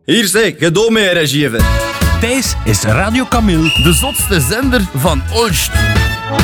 Hier zeg, gedoe mee, regiever. Thijs is Radio Camille, de zotste zender van Oost.